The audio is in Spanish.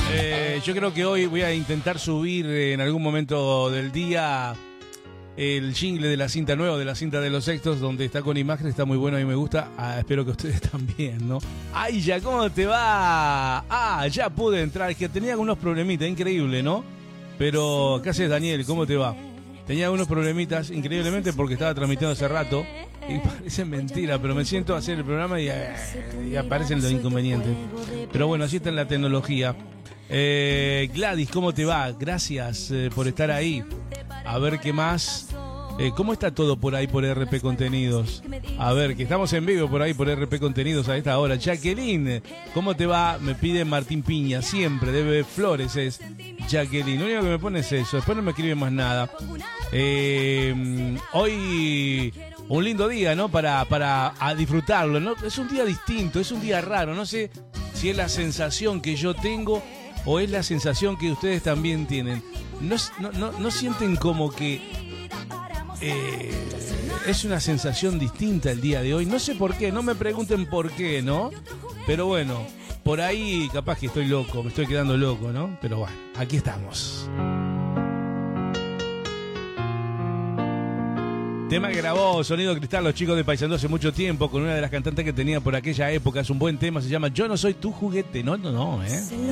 Yo creo que hoy voy a intentar subir en algún momento del día el jingle de la cinta nueva, de la cinta de los sextos, donde está con imagen, está muy bueno y me gusta. Espero que ustedes también, ¿no? ¡Ay, ya! ¿Cómo te va? Ya pude entrar, es que tenía algunos problemitas, increíble, ¿no? Pero, ¿qué haces, Daniel? ¿Cómo te va? Tenía algunos problemitas, increíblemente, porque estaba transmitiendo hace rato. Y parece mentira, pero me siento a hacer el programa y aparecen los inconvenientes. Pero bueno, así está en la tecnología. Gladys, ¿cómo te va? Gracias por estar ahí. A ver qué más. ¿Cómo está todo por ahí por RP Contenidos? A ver, que estamos en vivo por ahí por RP Contenidos a esta hora. Jacqueline, ¿cómo te va? Me pide Martín Piña, siempre, debe Flores es Jacqueline. Lo único que me pone es eso, después no me escribe más nada. Hoy un lindo día, ¿no? Para disfrutarlo, ¿no? Es un día distinto, es un día raro. No sé si es la sensación que yo tengo o es la sensación que ustedes también tienen. No sienten como que es una sensación distinta el día de hoy. No sé por qué, no me pregunten por qué, ¿no? Pero bueno, por ahí capaz que estoy loco, me estoy quedando loco, ¿no? Pero bueno, aquí estamos. Tema que grabó Sonido Cristal los chicos de Paysandú hace mucho tiempo con una de las cantantes que tenía por aquella época. Es un buen tema, se llama Yo no soy tu juguete. No, ¿eh?